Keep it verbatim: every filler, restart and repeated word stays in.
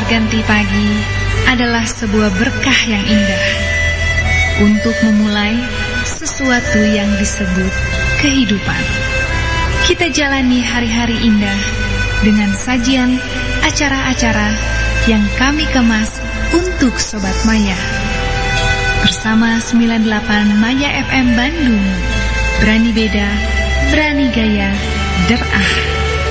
berganti pagi adalah sebuah berkah yang indah untuk memulai sesuatu yang disebut kehidupan. Kita jalani hari-hari indah dengan sajian acara-acara yang kami kemas untuk Sobat Maya. Bersama sembilan puluh delapan Maya F M Bandung, berani beda, berani gaya, derah.